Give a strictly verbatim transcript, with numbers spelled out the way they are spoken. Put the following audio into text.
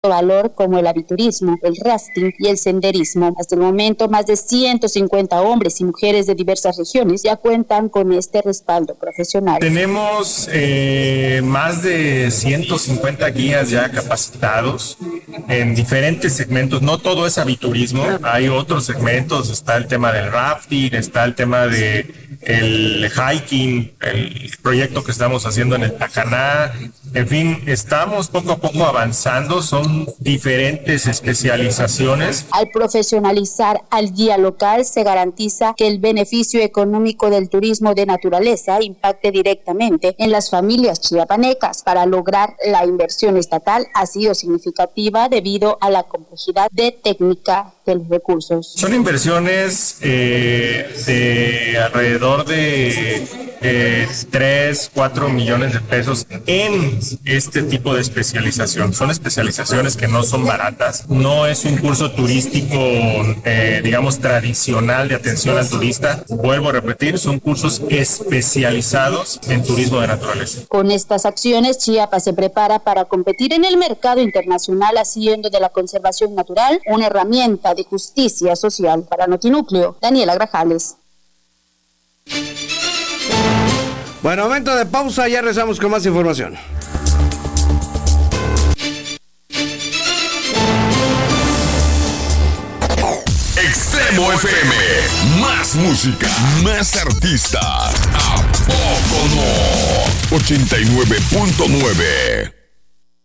valor como el aviturismo, el rafting y el senderismo. Hasta el momento, más de ciento cincuenta hombres y mujeres de diversas regiones ya cuentan con este respaldo profesional. Tenemos eh, más de ciento cincuenta guías ya capacitados en diferentes segmentos. No todo es aviturismo, hay otros segmentos. Está el tema del rafting, está el tema de el hiking, el proyecto que estamos haciendo en el Tacaná. En fin, estamos poco a poco avanzando, son diferentes especializaciones. Al profesionalizar al guía local, se garantiza que el beneficio económico del turismo de naturaleza impacte directamente en las familias chiapanecas. Para lograr la inversión estatal ha sido significativa debido a la complejidad de técnica de los recursos. Son inversiones eh, de alrededor de eh, tres, cuatro millones de pesos en este tipo de especialización. Son especializaciones que no son baratas. No es un curso turístico, eh, digamos, tradicional de atención al turista. Vuelvo a repetir, son cursos especializados en turismo de naturaleza. Con estas acciones, Chiapas se prepara para competir en el mercado internacional, haciendo de la conservación natural una herramienta de justicia social. Para Notinúcleo, Daniela Grajales. Bueno, momento de pausa, ya regresamos con más información. Extremo F M, más música, más artistas. ¿A poco no? ochenta y nueve punto nueve.